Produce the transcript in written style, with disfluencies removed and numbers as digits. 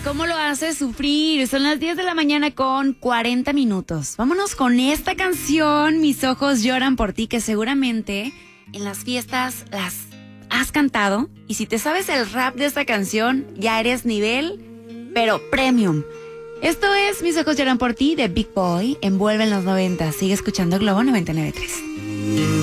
¿Cómo lo hace sufrir? Son las 10 de la mañana con 40 minutos. Vámonos con esta canción, Mis ojos lloran por ti, que seguramente en las fiestas las has cantado. Y si te sabes el rap de esta canción, ya eres nivel, pero premium. Esto es Mis ojos lloran por ti de Big Boy. Envuelve en los 90. Sigue escuchando Globo 99.3.